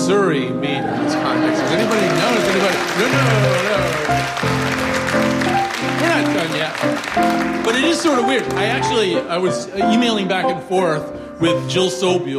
Missouri mean in this context? Does anybody know? Does anybody? No. We're not done yet. But it is sort of weird. I was emailing back and forth with Jill Sobule.